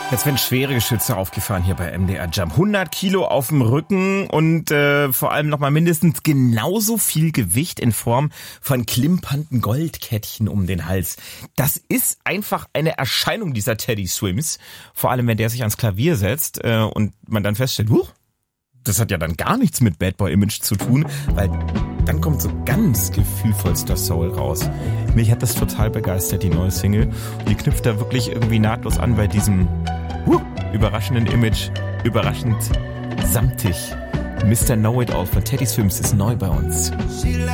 Jetzt werden schwere Geschütze aufgefahren hier bei MDR Jump. 100 Kilo auf dem Rücken und vor allem nochmal mindestens genauso viel Gewicht in Form von klimpernden Goldkettchen um den Hals. Das ist einfach eine Erscheinung dieser Teddy Swims. Vor allem, wenn der sich ans Klavier setzt und man dann feststellt, das hat ja dann gar nichts mit Bad Boy Image zu tun, weil dann kommt so ganz gefühlvollster Soul raus. Mich hat das total begeistert, die neue Single. Und die knüpft da wirklich irgendwie nahtlos an bei diesem überraschenden Image. Überraschend samtig. Mr. Know-It-All von Teddy Swims ist neu bei uns.